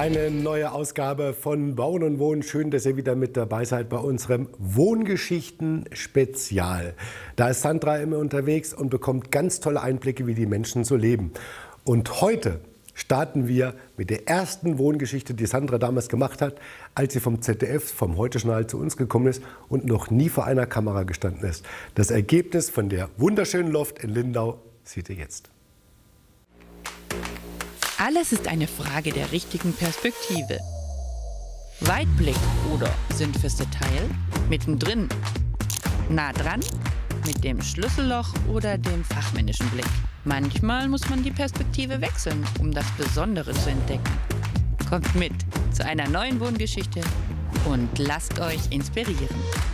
Eine neue Ausgabe von Bauen und Wohnen. Schön, dass ihr wieder mit dabei seid bei unserem Wohngeschichten-Spezial. Da ist Sandra immer unterwegs und bekommt ganz tolle Einblicke, wie die Menschen so leben. Und heute starten wir mit der ersten Wohngeschichte, die Sandra damals gemacht hat, als sie vom ZDF, vom Heute-Journal zu uns gekommen ist und noch nie vor einer Kamera gestanden ist. Das Ergebnis von der wunderschönen Loft in Lindau seht ihr jetzt. Alles ist eine Frage der richtigen Perspektive. Weitblick oder sind fürs Detail, mittendrin, nah dran, mit dem Schlüsselloch oder dem fachmännischen Blick. Manchmal muss man die Perspektive wechseln, um das Besondere zu entdecken. Kommt mit zu einer neuen Wohngeschichte und lasst euch inspirieren.